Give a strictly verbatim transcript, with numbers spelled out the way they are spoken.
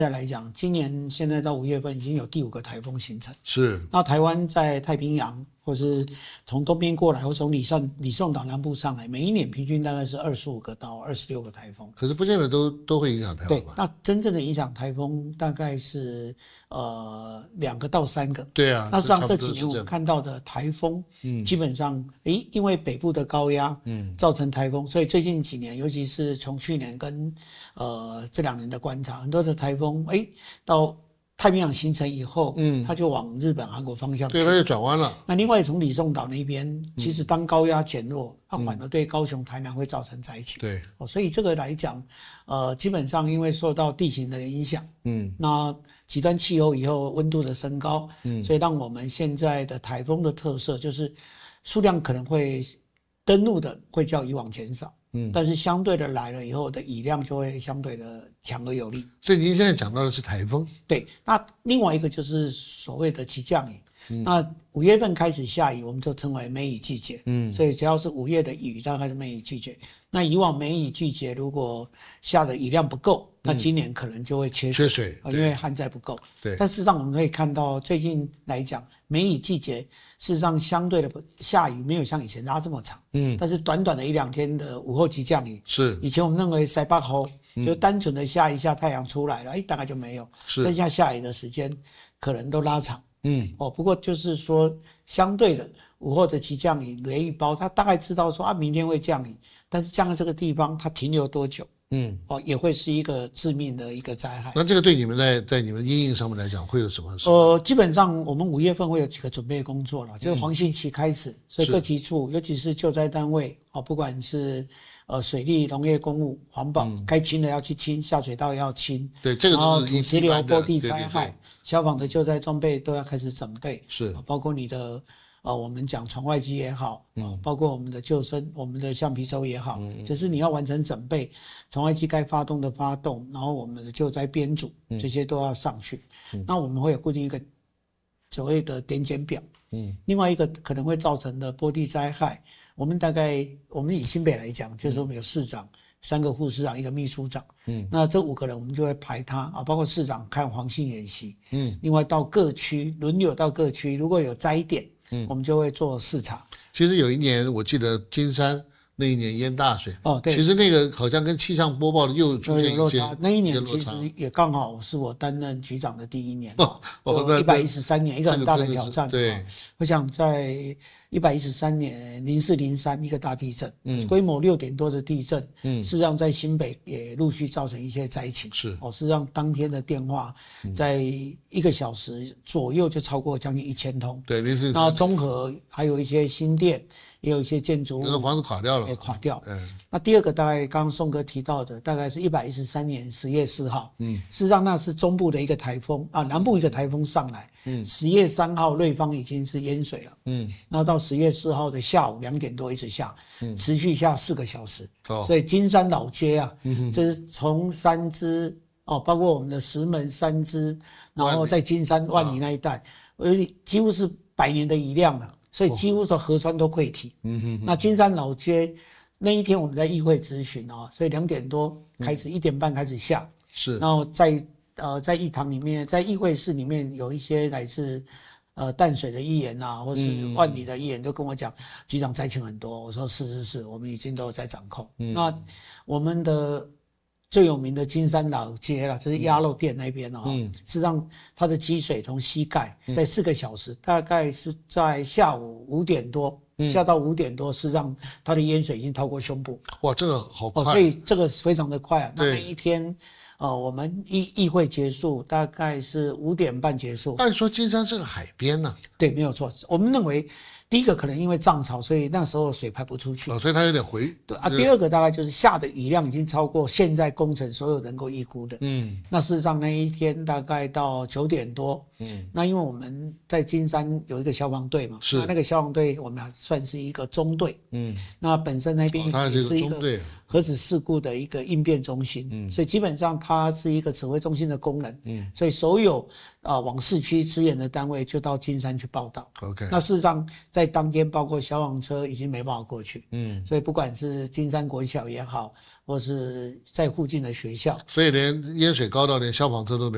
再来讲，今年现在到五月份已经有第五个台风形成。 是。 那台湾在太平洋，或是从东边过来，或从李宋李宋岛南部上来，每一年平均大概是二十五个到二十六个台风。 可是不见得都都会影响台湾吧？ 对，那真正的影响台风大概是呃两个到三个。 对啊。 那实际上这几年我们看到的台风，嗯，基本上，诶，因为北部的高压，嗯，造成台风，所以最近几年，尤其是从去年跟呃这两年的观察，很多的台风，诶，到太平洋形成以后，嗯，它就往日本、韩国方向去， 对，它就转弯了。 那另外从李宋岛那边，其实当高压减弱，它反而对高雄、台南会造成灾情。 对， 哦，所以这个来讲，呃，基本上因为受到地形的影响，嗯，那极端气候以后温度的升高，嗯，所以让我们现在的台风的特色就是数量可能会登陆的会较以往减少。嗯，但是相对的来了以后的雨量就会相对的强而有力。 所以您现在讲到的是台风。 对，那另外一个就是所谓的急降雨。嗯，那五月份开始下雨，我们就称为梅雨季节。嗯，所以只要是五月的雨，大概是梅雨季节。那以往梅雨季节如果下的雨量不够，那今年可能就会缺水， 缺水， 因为旱灾不够。 对。 但事实上我们可以看到，最近来讲，梅雨季节事实上相对的下雨没有像以前拉这么长。嗯。但是短短的一两天的午后急降雨， 是以前我们认为塞巴后就单纯的下一下太阳出来了，哎，大概就没有。是。但现在下雨的时间可能都拉长。嗯，哦，不过就是说，相对的午后的急降雨，雷雨包，他大概知道说啊，明天会降雨，但是降在这个地方，它停留多久？嗯，哦，也会是一个致命的一个灾害。 那这个对你们在在你们因应上面来讲，会有什么？ 呃，基本上我们五月份会有几个准备工作了，就是黄信期开始，所以各级处，尤其是救灾单位，哦，不管是呃水利、农业、公务、环保，该清的要去清，下水道要清。 对，这个然后土石流、坡地灾害。消防的救灾装备都要开始准备， 是包括你的呃，我们讲传外机也好，嗯，包括我们的救生、我们的橡皮舟也好，嗯，就是你要完成准备，传外机该发动的发动，然后我们的救灾编组，嗯，这些都要上去。嗯，那我们会有固定一个所谓的点检表，嗯，另外一个可能会造成的坡地灾害，我们大概我们以新北来讲，就是我们有市长。三个副市长，一个秘书长，嗯，那这五个人我们就会排他啊，包括市长看黄信演习，嗯，另外到各区轮流到各区，如果有灾点，嗯，我们就会做视察。 其实有一年我记得金山那一年淹大水， 哦，对， 其实那个好像跟气象播报的又出现落差。那一年其实也刚好是我担任局长的第一年，哦，一百一十三年一个很大的挑战。 对， 我想在一百一十三年零四零三一个大地震，嗯，规模六点多的地震，嗯，事实上在新北也陆续造成一些灾情， 是哦，事实上当天的电话在一个小时左右就超过将近一千通， 对，零四， 那综合还有一些新店。也有一些建筑物， 那个房子垮掉了， 也垮掉。嗯，那第二个大概刚刚宋哥提到的，大概是一百一十三年十月四号。嗯，事实上那是中部的一个台风啊，南部一个台风上来。嗯，十月三号瑞芳已经是淹水了。嗯，那到十月四号的下午两点多一直下，嗯，持续下四个小时。哦，所以金山老街啊，嗯，就是从三芝哦，包括我们的石门、三芝，然后在金山、万里那一带，而且几乎是百年的雨量了。所以几乎说河川都溃堤。嗯哼哼。那金山老街那一天我们在议会咨询啊，所以两点多开始，一、嗯、点半开始下。是。然后在呃在议堂里面，在议会室里面有一些来自呃淡水的议员啊，或是万里的议员都跟我讲，局长灾情很多。我说是是是，我们已经都有在掌控。嗯。那我们的最有名的金山老街啦，就是鸭肉店那边哦，嗯，事实上它的积水从膝盖在四个小时，大概是在下午五点多，嗯，下到五点多，事实上它的淹水已经超过胸部。 哇，这个好快！ 哦，所以这个非常的快啊。那那一天，呃，我们议议会结束大概是五点半结束。 按说金山是个海边呢，啊？ 对，没有错。我们认为。第一个可能因为涨潮，所以那时候水排不出去， 哦，所以它有点回。 对啊，第二个大概就是下的雨量已经超过现在工程所有能够预估的。嗯，那事实上那一天大概到九点多，嗯，那因为我们在金山有一个消防队嘛，是那那个消防队我们还算是一个中队，嗯，那本身那边也是一个核子事故的一个应变中心，嗯，所以基本上它是一个指挥中心的功能，嗯，所以所有啊、呃、往市区支援的单位就到金山去报道。 OK， 那事实上在当天包括消防车已经没办法过去，嗯，所以不管是金山国小也好，或是在附近的学校， 所以连淹水高到连消防车都没有。